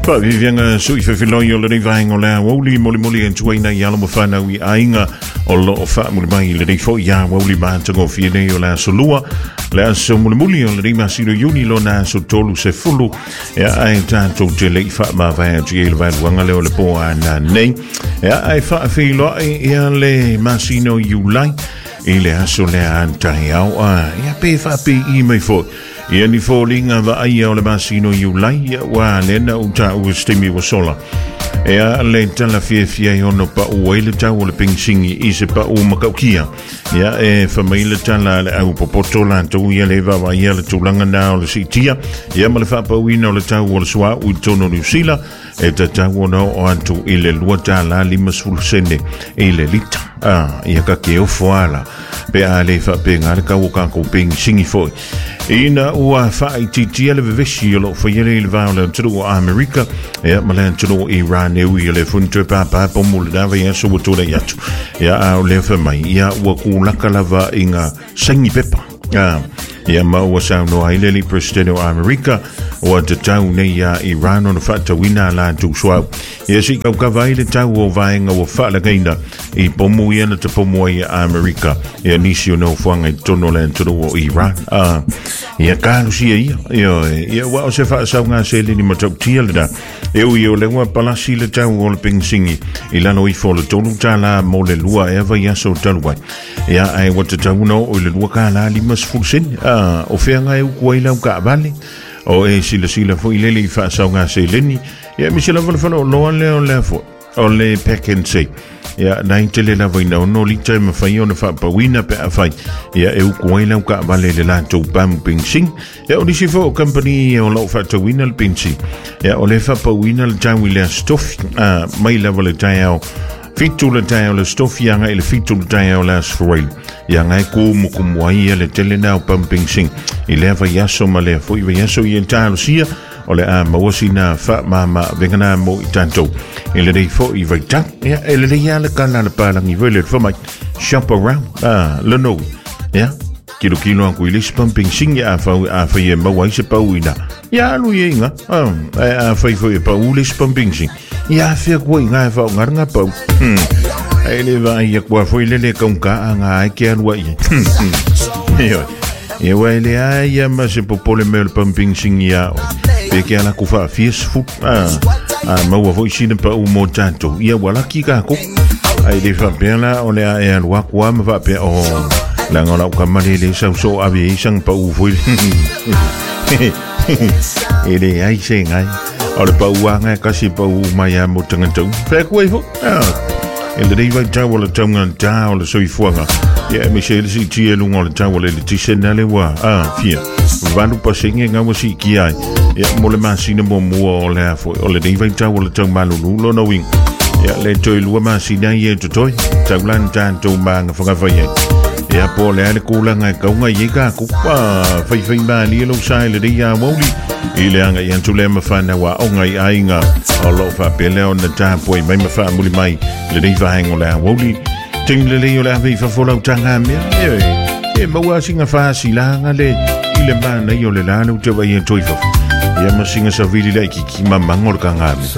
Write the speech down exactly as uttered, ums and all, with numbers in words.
Pa vivianga sui fe filoi o le rei vaenga o lea wauli moli moli en tuaina i ala mawhana ui ainga o lo o wha muli mai le rei fo ia wauli mātango fiene o lea solua lea so muli muli o le rei masiro yuni lo na so tolu se fulu ea ai tātou te lei wha ma vai atu e le vai luanga leo le po ana nei ea ai wha whilo ai ea le masino yulai i le aso lea antai au a ea pe wha pe i mai fo ia ni fōlinga wa aia o le masino yulai ia wa lena o ta o stimi wa sola ea le tala fie fie ono pa o ele ta o le pingsingi i se pa o makaukia ia e whamaila tala le au popoto la tau ia le wa ia le tūlanga na o le sitia ia ma le whapa uina o le tau o le swa ui tono New Zealand e ta tau o nao o antu i le lua tala lima sulsene i le lita ah ia ka ke o foala pe a le whape ngare ka o ka ko pingsingi foi ina ua whaai titia le vevesi o lo whaiere le vau le turu o Amerika ea ma le turu o Iran e ui le funtu e papa po mule dawa ia so watura iatu ea au le whamai ia ua kulaka lava inga sangi pepa ia ma ua sao no ai leli presidente o Amerika o te tau nei a Iran o na whaatawina la tu suau ia si kau ka vai le tau o vaenga o whaalagaina i pomu ia na te pomu ai a Amerika ia nisi o no fuanga i tono le turu o Iran ia kalu sia ia ia wa o se whaasau ngā se lini matau tia le da e ui o le ua palasi le tau o le pingsingi i lano i fo le tonu tala mo le lua e va ia so taluai ia ai wa te tau no o le lua ka la lima sfulsen o whianga e ukua i lau ka vale o e sila sila fo i lele i whaasau ngā se lini ia mi sila wala wala o loa leo lea fo o le pack and say ia nai te le lava ina o no li taima whai o na whapawina pe a whai ia e ukua i lau ka vale le lantou pamu pingsing ia o nisi fo o company o lau whatawina le pingsing ia o le whapawina le tau i lea stofi mai lava le tai au fitu le tai au le stofi anga i le fitu le tai au le asfawail ia ngai kumu kumuai ia le tele nao pamu pingsing i lea vai aso ma lea fo i vai aso i en talo sia o le a mawasi na wha mama vengana mo i tantou e le rei fo i vai tang ia e le rei ala ka lana palangi vele le whamai shop around ah le no ia kilo kilo anku i lisi pumping sing ia a whau a whai e mawai se pau ina ia alu i inga a whai fo i pau lisi pumping sing ia whia kua i ngai whau ngaranga pau e le vai ia kua fo i lele kaunka a ngā aike alua i ia ia wai le a ia ma se popole me le pumping sing ia pe ke ala ku fa fies fu ah ah maua foi sina pa u mo tanto ia wala ki ka ko ai le fa bela o le e al wa kwa ma va pe o la ngola ka mali le sa so aviation pa u foi ele ai se ngai o le pa u nga ka si pa u mai mo tanga tu pe ko i fu ah ele dei vai ta wala tanga ta o le so i fuanga ia me se le si ti e lungo le ta wala le ti se na le wa ah fia vandu pa singe nga wasi ki ai ia mo le masina mo mua o le afo o le dei vai tau o le tau malulu lo no wing ia le toi lua masina i e tutoi tau lan tantou manga whakawhai ia po le ale kūlanga e kaunga i e ka kupa whai whai mani e lo sai le dei a mauli i le anga i antu le mawhana wa o ngai ainga o lo whapele o na tāpoi mai mawha muli mai le dei vahengo le a mauli ting le leo le a vei whafolau tanga mea e maua singa whaasi langa le i le mana i o le lana u te wai e toi whafu ia masinga sa vili lai ki ki mamangor ka ngami